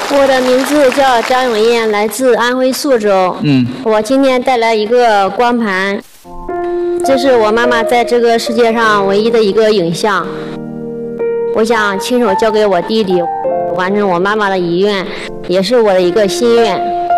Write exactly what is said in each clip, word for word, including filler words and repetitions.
我的名字叫张永燕，来自安徽宿州。 嗯， 我今天带来一个光盘，这是我妈妈在这个世界上唯一的一个影像。我想亲手交给我弟弟，完成我妈妈的遗愿，也是我的一个心愿。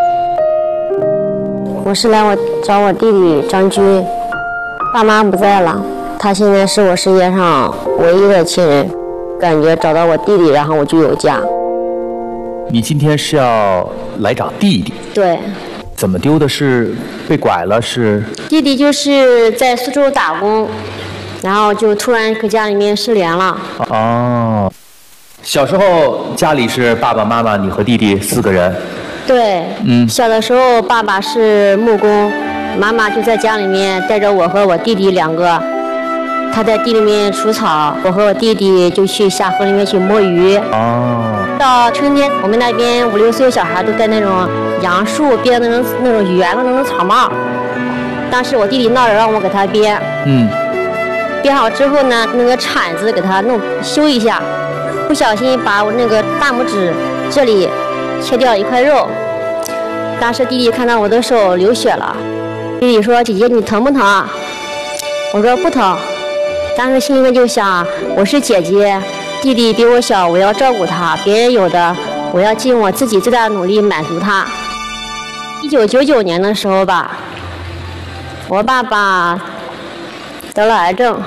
我是来我找我弟弟张军，爸妈不在了，他现在是我世界上唯一的亲人，感觉找到我弟弟，然后我就有家。 你今天是要来找弟弟？ 对。 怎么丢的？是被拐了？是？ 弟弟就是在苏州打工，然后就突然搁家里面失联了。 哦，小时候家里是爸爸妈妈，你和弟弟四个人。 对，嗯，小的时候爸爸是木工，妈妈就在家里面带着我和我弟弟两个。他在地里面除草，我和我弟弟就去下河里面去摸鱼。 哦。 到春天，我们那边五六岁小孩都戴那种杨树编的那种那种圆的那种草帽。当时我弟弟闹着让我给他编。嗯。编好之后呢，那个铲子给他弄修一下，不小心把我那个大拇指这里切掉一块肉。当时弟弟看到我的手流血了，弟弟说：“姐姐，你疼不疼？”我说：“不疼。”当时心里面就想，我是姐姐，弟弟比我小，我要照顾他，别人有的，我要尽我自己最大的努力满足他。一九九九年的时候吧，我爸爸得了癌症。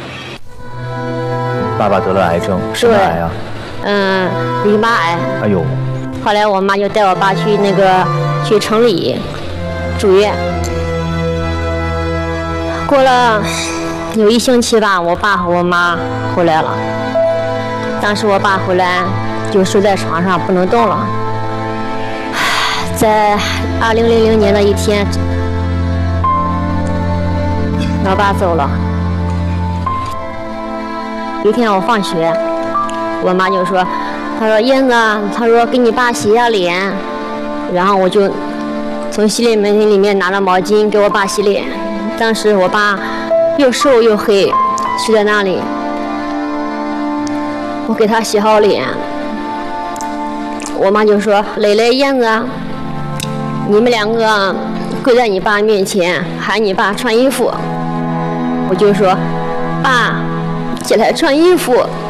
爸爸得了癌症，什么癌啊？ 嗯，淋巴癌。 哎呦！ 后来我妈就带我爸去那个去城里住院，过了有一星期吧，我爸和我妈回来了。当时我爸回来就睡在床上不能动了。在二零零零年的一天，老爸走了。有一天我放学，我妈就说：“她说燕子，她说给你爸洗下脸。”然后我就从洗脸盆里面拿了毛巾给我爸洗脸。当时我爸又瘦又黑，睡在那里。我给他洗好脸，我妈就说：“蕾蕾、燕子，你们两个跪在你爸面前，喊你爸穿衣服。”我就说：“爸，起来穿衣服。”